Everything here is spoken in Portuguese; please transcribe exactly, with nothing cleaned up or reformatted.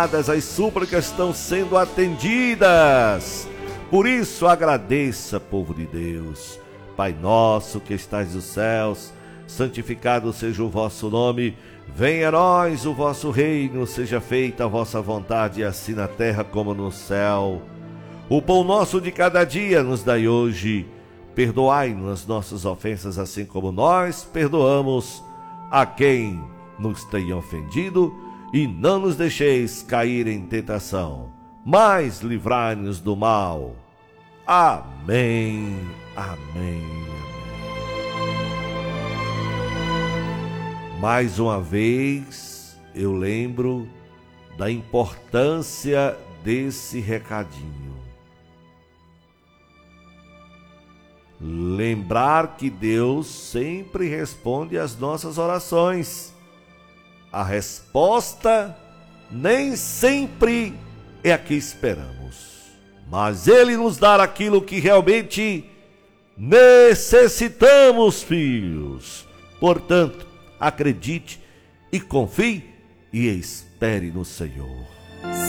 As súplicas estão sendo atendidas. Por isso agradeça, povo de Deus. Pai nosso que estais nos céus, santificado seja o vosso nome. Venha a nós o vosso reino, seja feita a vossa vontade, assim na terra como no céu. O pão nosso de cada dia nos dai hoje. Perdoai-nos as nossas ofensas, assim como nós perdoamos a quem nos tenha ofendido. E não nos deixeis cair em tentação, mas livrai-nos do mal. Amém, amém, amém. Mais uma vez, eu lembro da importância desse recadinho. Lembrar que Deus sempre responde às nossas orações. A resposta nem sempre é a que esperamos, mas Ele nos dá aquilo que realmente necessitamos, filhos. Portanto, acredite e confie e espere no Senhor.